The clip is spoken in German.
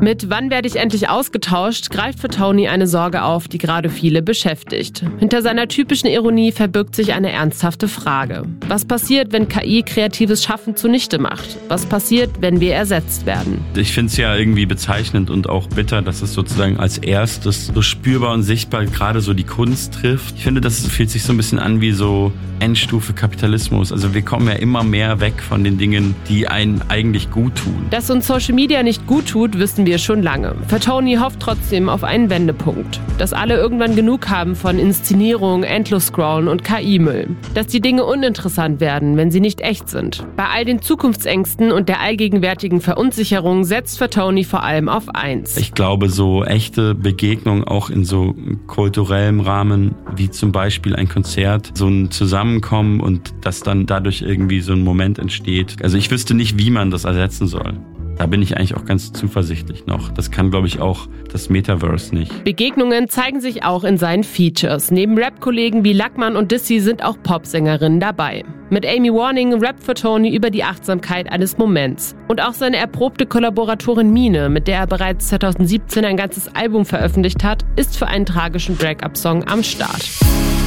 Mit Wann werde ich endlich ausgetauscht greift Fatoni eine Sorge auf, die gerade viele beschäftigt. Hinter seiner typischen Ironie verbirgt sich eine ernsthafte Frage. Was passiert, wenn KI kreatives Schaffen zunichte macht? Was passiert, wenn wir ersetzt werden? Ich finde es ja irgendwie bezeichnend und auch bitter, dass es sozusagen als erstes so spürbar und sichtbar gerade so die Kunst trifft. Ich finde, das fühlt sich so ein bisschen an wie so Endstufe Kapitalismus. Also wir kommen ja immer mehr weg von den Dingen, die einen eigentlich gut tun. Dass uns Social Media nicht gut tut, wissen wir schon lange. Fatoni hofft trotzdem auf einen Wendepunkt. Dass alle irgendwann genug haben von Inszenierung, Endlos-Scrollen und KI-Müll. Dass die Dinge uninteressant werden, wenn sie nicht echt sind. Bei all den Zukunftsängsten und der allgegenwärtigen Verunsicherung setzt Fatoni vor allem auf eins. Ich glaube, so echte Begegnungen auch in so kulturellem Rahmen, wie zum Beispiel ein Konzert, so ein Zusammenkommen und dass dann dadurch irgendwie so ein Moment entsteht. Also ich wüsste nicht, wie man das ersetzen soll. Da bin ich eigentlich auch ganz zuversichtlich noch. Das kann, glaube ich, auch das Metaverse nicht. Begegnungen zeigen sich auch in seinen Features. Neben Rap-Kollegen wie Lackmann und Dissy sind auch Popsängerinnen dabei. Mit Amy Warning rappt Fatoni über die Achtsamkeit eines Moments. Und auch seine erprobte Kollaboratorin Mine, mit der er bereits 2017 ein ganzes Album veröffentlicht hat, ist für einen tragischen Break-up-Song am Start.